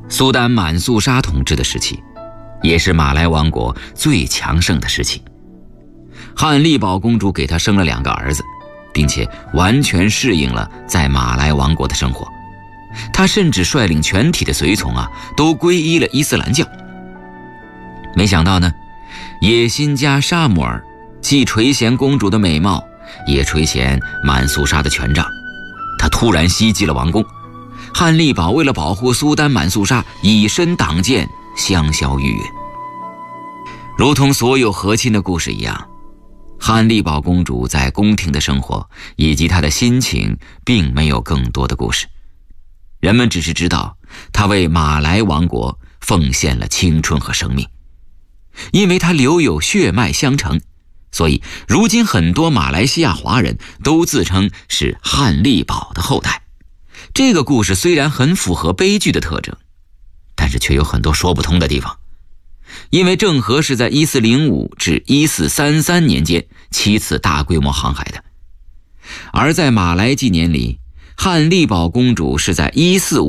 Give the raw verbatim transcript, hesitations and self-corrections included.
苏丹满素沙统治的时期，也是马来王国最强盛的时期。汉丽宝公主给他生了两个儿子，并且完全适应了在马来王国的生活。他甚至率领全体的随从啊，都皈依了伊斯兰教。没想到呢，野心家沙姆尔既垂涎公主的美貌，也垂涎满素沙的权杖。他突然袭击了王宫，汉丽宝为了保护苏丹满素沙，以身挡剑，香消玉殒。如同所有和亲的故事一样，汉丽宝公主在宫廷的生活以及她的心情并没有更多的故事。人们只是知道她为马来王国奉献了青春和生命。因为她留有血脉相承，所以如今很多马来西亚华人都自称是汉丽宝的后代。这个故事虽然很符合悲剧的特征，但是却有很多说不通的地方。因为郑和是在一四零五至一四三三年间七次大规模航海的，而在马来纪年里，汉丽宝公主是在一四五